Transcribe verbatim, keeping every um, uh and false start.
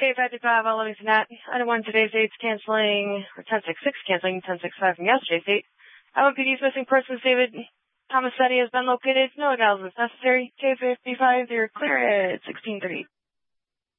K five five, all Livington at. Item one, today's date's canceling, or ten six six canceling ten six five from yesterday's date. I one P D's missing persons, David Tomasetti, has been located. No acknowledgements necessary. K fifty-five, you're clear at sixteen thirty.